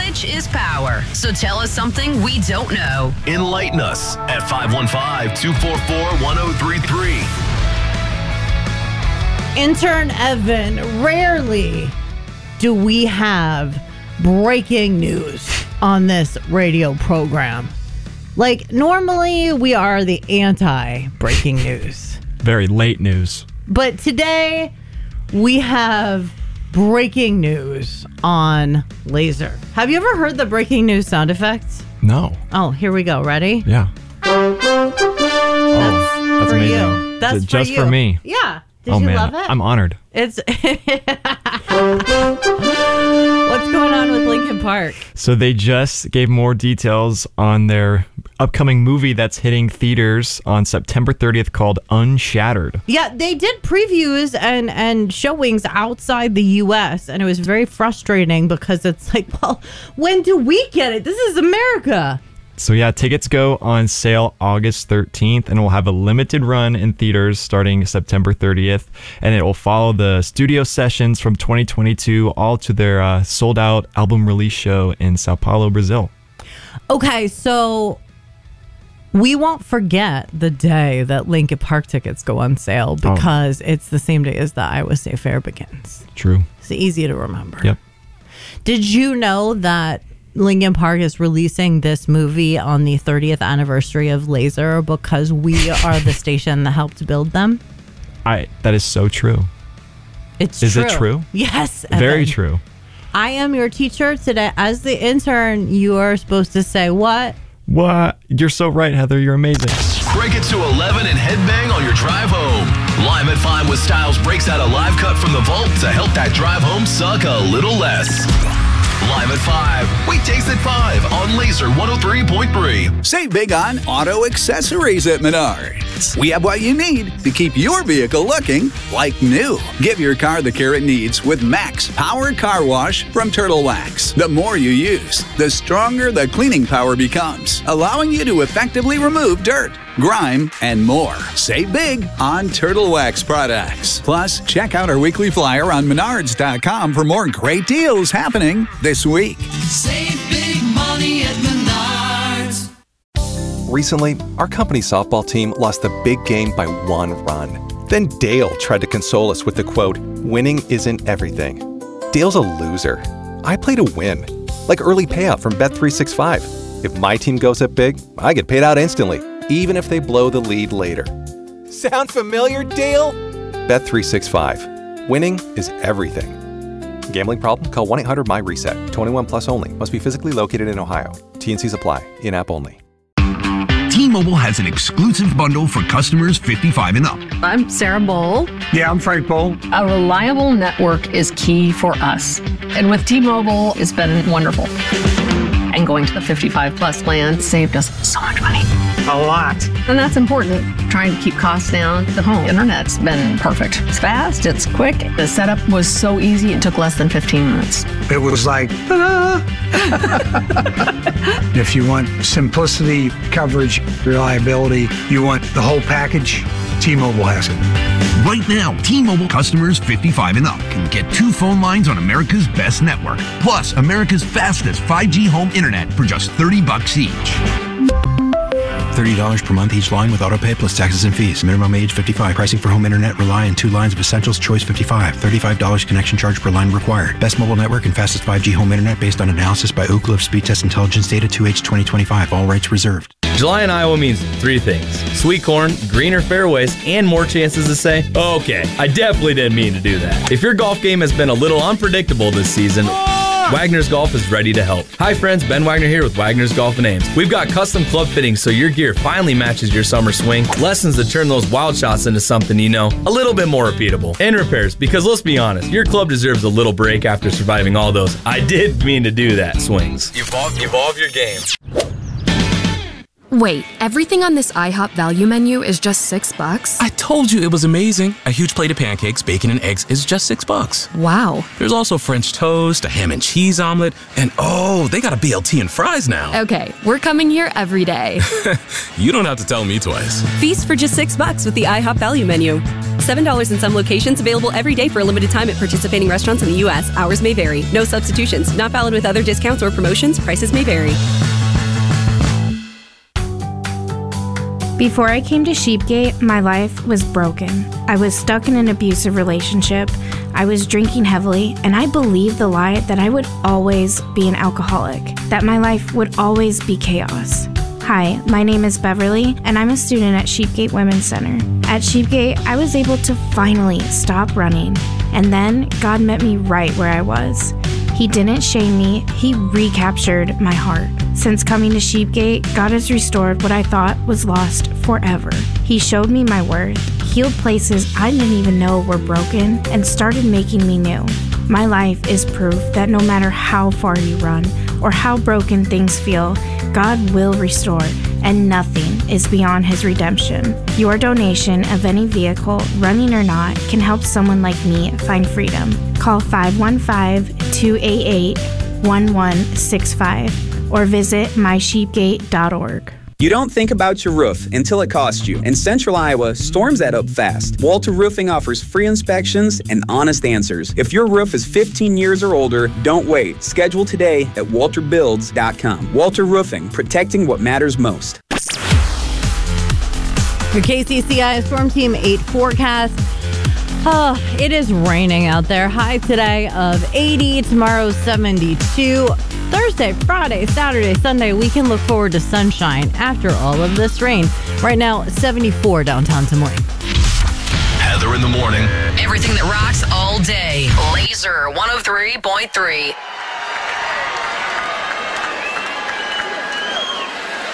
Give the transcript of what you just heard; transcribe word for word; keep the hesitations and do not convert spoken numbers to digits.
Knowledge is power. So tell us something we don't know. Enlighten us at five one five, two four four, one zero three three. Intern Evan, rarely do we have breaking news on this radio program. Like, normally we are the anti-breaking news. Very late news. But today we have breaking news on Laser. Have you ever heard the breaking news sound effects? No. Oh, here we go. Ready? Yeah. That's, oh, that's for amazing. you. That's Is it just for, for you. me. Yeah. Did oh, you man. love it? I'm honored. It's What's going on with Linkin Park? So they just gave more details on their upcoming movie that's hitting theaters on September thirtieth called Unshattered. Yeah, they did previews and, and showings outside the U S, and it was very frustrating because it's like, well, when do we get it? This is America. So yeah, tickets go on sale August thirteenth, and will have a limited run in theaters starting September thirtieth, and it will follow the studio sessions from twenty twenty-two all to their uh, sold-out album release show in Sao Paulo, Brazil. Okay, so we won't forget the day that Linkin Park tickets go on sale because oh. it's the same day as the Iowa State Fair begins. True. It's easy to remember. Yep. Did you know that Linkin Park is releasing this movie on the thirtieth anniversary of Laser because we are the station that helped build them? I that is so true. It's is true. it true? Yes. Evan. Very true. I am your teacher today. As the intern, you are supposed to say what? What? You're so right, Heather. You're amazing. Break it to eleven and headbang on your drive home. Live at five with Styles breaks out a live cut from the vault to help that drive home suck a little less. Live at five, weekdays at five on Laser one oh three point three. Save big on auto accessories at Menards. We have what you need to keep your vehicle looking like new. Give your car the care it needs with Max Power Car Wash from Turtle Wax. The more you use, the stronger the cleaning power becomes, allowing you to effectively remove dirt, grime, and more. Save big on Turtle Wax products. Plus, check out our weekly flyer on menards dot com for more great deals happening this week. Save big money at Menards. Recently, our company softball team lost the big game by one run. Then Dale tried to console us with the quote, "Winning isn't everything." Dale's a loser. I play to win, like early payout from Bet three sixty-five. If my team goes up big, I get paid out instantly, even if they blow the lead later. Sound familiar, Dale? Bet three sixty-five. Winning is everything. Gambling problem? Call one eight hundred M Y reset. twenty-one plus only. Must be physically located in Ohio. T and Cs apply. In-app only. T-Mobile has an exclusive bundle for customers fifty-five and up. I'm Sarah Bowl. Yeah, I'm Frank Bowl. A reliable network is key for us. And with T-Mobile, it's been wonderful. And going to the fifty-five plus plan saved us so much money. A lot. And that's important. Trying to keep costs down. The home internet's been perfect. It's fast, it's quick. The setup was so easy, it took less than fifteen minutes. It was like, ta-da! If you want simplicity, coverage, reliability, you want the whole package, T-Mobile has it. Right now, T-Mobile customers fifty-five and up can get two phone lines on America's best network, plus America's fastest five G home internet for just thirty bucks each. thirty dollars per month each line with autopay plus taxes and fees. Minimum age fifty-five. Pricing for home internet rely on two lines of Essentials Choice fifty-five. thirty-five dollars connection charge per line required. Best mobile network and fastest five G home internet based on analysis by Ookla of Speed Test Intelligence Data two H twenty twenty-five. All rights reserved. July in Iowa means three things: sweet corn, greener fairways, and more chances to say, okay, I definitely didn't mean to do that. If your golf game has been a little unpredictable this season, Wagner's Golf is ready to help. Hi friends, Ben Wagner here with Wagner's Golf and Ames. We've got custom club fittings so your gear finally matches your summer swing, lessons to turn those wild shots into something you know, a little bit more repeatable, and repairs, because let's be honest, your club deserves a little break after surviving all those I did mean to do that swings. Evolve, evolve your game. Wait, everything on this IHOP value menu is just six bucks? I told you it was amazing. A huge plate of pancakes, bacon, and eggs is just six bucks. Wow. There's also French toast, a ham and cheese omelet, and oh, they got a B L T and fries now. Okay, we're coming here every day. You don't have to tell me twice. Feast for just six bucks with the IHOP value menu. seven dollars in some locations, available every day for a limited time at participating restaurants in the U S. Hours may vary. No substitutions. Not valid with other discounts or promotions. Prices may vary. Before I came to Sheepgate, my life was broken. I was stuck in an abusive relationship. I was drinking heavily, and I believed the lie that I would always be an alcoholic, that my life would always be chaos. Hi, my name is Beverly, and I'm a student at Sheepgate Women's Center. At Sheepgate, I was able to finally stop running, and then God met me right where I was. He didn't shame me, He recaptured my heart. Since coming to Sheepgate, God has restored what I thought was lost forever. He showed me my worth, healed places I didn't even know were broken, and started making me new. My life is proof that no matter how far you run or how broken things feel, God will restore, and nothing is beyond His redemption. Your donation of any vehicle, running or not, can help someone like me find freedom. Call five one five, two eight eight, one one six five or visit my sheepgate dot org. You don't think about your roof until it costs you. In Central Iowa, storms add up fast. Walter Roofing offers free inspections and honest answers. If your roof is fifteen years or older, don't wait. Schedule today at walter builds dot com. Walter Roofing, protecting what matters most. Your K C C I Storm Team eight forecast. Oh, it is raining out there. High today of eighty, tomorrow seventy-two. Thursday, Friday, Saturday, Sunday, we can look forward to sunshine after all of this rain. Right now, seventy-four downtown Des Moines. Heather in the morning. Everything that rocks all day. Laser one oh three point three.